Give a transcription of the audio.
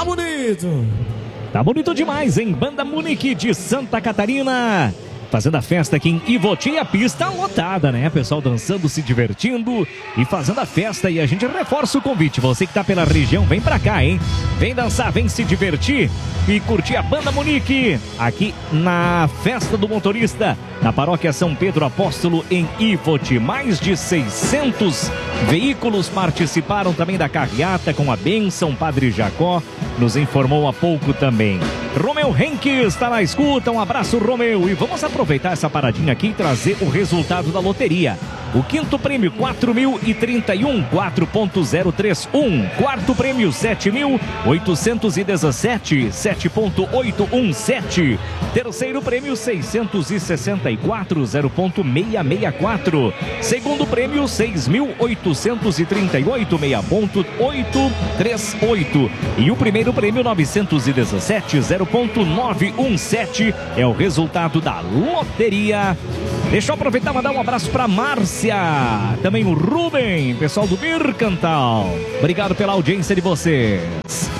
Tá bonito. Tá bonito demais, hein? Banda Munique de Santa Catarina. Fazendo a festa aqui em Ivoti, a pista lotada, né? Pessoal dançando, se divertindo e fazendo a festa. E a gente reforça o convite. Você que tá pela região, vem pra cá, hein? Vem dançar, vem se divertir e curtir a Banda Munique aqui na Festa do Motorista, na Paróquia São Pedro Apóstolo, em Ivoti. Mais de 600 veículos participaram também da carreata com a bênção. Padre Jacó nos informou há pouco também. Romeu Henke está na escuta. Um abraço, Romeu. E vamos aproveitar essa paradinha aqui e trazer o resultado da loteria. O quinto prêmio, 4.031, 4.031. Quarto prêmio, 7.817, 7.817. Terceiro prêmio, 664, 0.664. Segundo prêmio, 6.838, 6.838. E o primeiro prêmio, 917, 0.917. É o resultado da loteria. Deixa eu aproveitar e mandar um abraço para Márcia, também o Rubem, pessoal do Mercantal. Obrigado pela audiência de vocês.